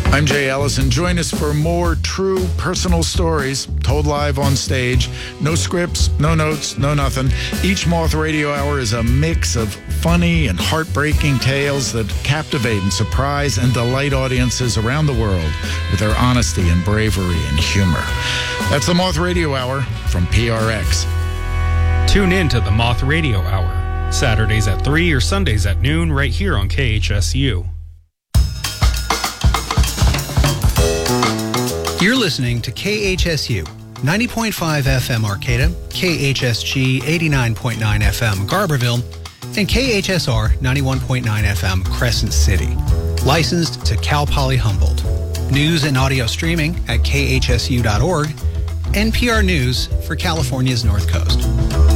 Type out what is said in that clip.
I'm Jay Ellison. Join us for more true personal stories told live on stage. No scripts, no notes, no nothing. Each Moth Radio Hour is a mix of funny and heartbreaking tales that captivate and surprise and delight audiences around the world with their honesty and bravery and humor. That's the Moth Radio Hour from PRX. Tune in to the Moth Radio Hour, Saturdays at 3 or Sundays at noon right here on KHSU. You're listening to KHSU, 90.5 FM Arcata, KHSG 89.9 FM Garberville, and KHSR 91.9 FM Crescent City. Licensed to Cal Poly Humboldt. News and audio streaming at khsu.org. NPR News for California's North Coast.